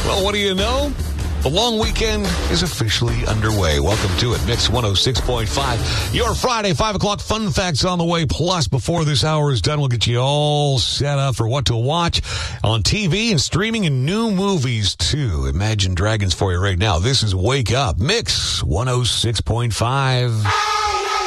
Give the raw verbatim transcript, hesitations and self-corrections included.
Well, what do you know? The long weekend is officially underway. Welcome to it. Mix one oh six point five. Your Friday, five o'clock fun facts on the way. Plus, before this hour is done, we'll get you all set up for what to watch on T V and streaming and new movies, too. Imagine Dragons for you right now. This is Wake Up. Mix one oh six point five.